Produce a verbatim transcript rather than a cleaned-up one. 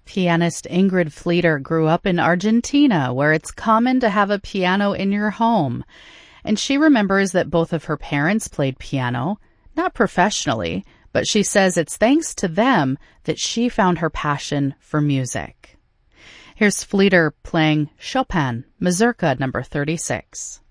Pianist Ingrid Fleeter grew up in Argentina, where it's common to have a piano in your home. And she remembers that both of her parents played piano, not professionally, but she says it's thanks to them that she found her passion for music. Here's Fleeter playing Chopin, Mazurka number thirty-six.